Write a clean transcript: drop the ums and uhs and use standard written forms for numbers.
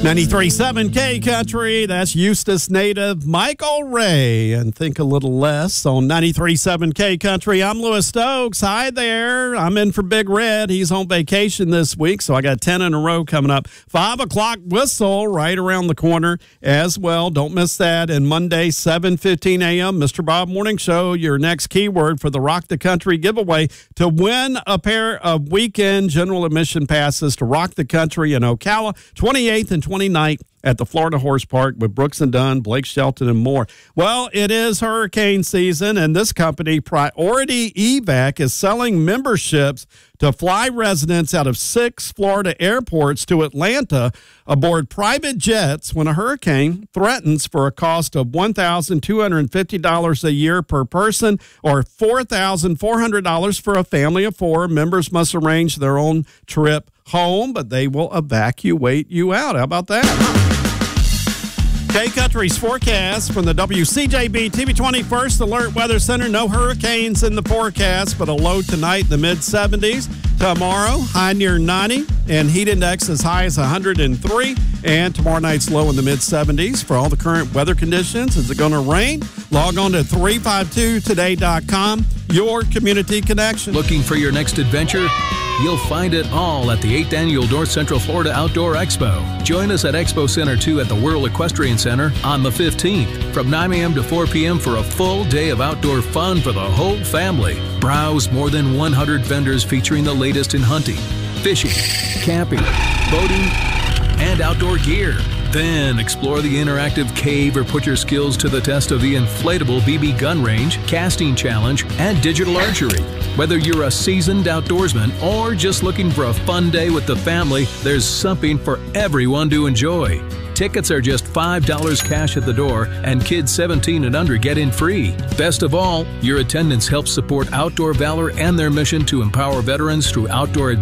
93.7 K Country, that's Eustis native Michael Ray, and Think a Little Less on 93.7 K Country. I'm Lewis Stokes. Hi there. I'm in for Big Red. He's on vacation this week, so I got 10 in a row coming up. 5 o'clock whistle right around the corner as well. Don't miss that. And Monday, 7:15 a.m., Mr. Bob Morning Show, your next keyword for the Rock the Country giveaway to win a pair of weekend general admission passes to Rock the Country in Ocala, 28th and 29th at the Florida Horse Park with Brooks and Dunn, Blake Shelton, and more. Well, it is hurricane season, and this company, Priority Evac, is selling memberships to fly residents out of 6 Florida airports to Atlanta aboard private jets when a hurricane threatens, for a cost of $1,250 a year per person or $4,400 for a family of 4. Members must arrange their own trip home, but they will evacuate you out. How about that? K-Country's forecast from the WCJB TV20 First Alert Weather Center. No hurricanes in the forecast, but a low tonight in the mid-70s. Tomorrow, high near 90, and heat index as high as 103. And tomorrow night's low in the mid-70s. For all the current weather conditions, is it going to rain? Log on to 352today.com, your community connection. Looking for your next adventure? You'll find it all at the 8th Annual North Central Florida Outdoor Expo. Join us at Expo Center 2 at the World Equestrian Center on the 15th from 9 a.m. to 4 p.m. for a full day of outdoor fun for the whole family. Browse more than 100 vendors featuring the latest in hunting, fishing, camping, boating, and outdoor gear. Then explore the interactive cave or put your skills to the test of the inflatable BB gun range, casting challenge, and digital archery. Whether you're a seasoned outdoorsman or just looking for a fun day with the family, there's something for everyone to enjoy. Tickets are just $5 cash at the door, and kids 17 and under get in free. Best of all, your attendance helps support Outdoor Valor and their mission to empower veterans through outdoor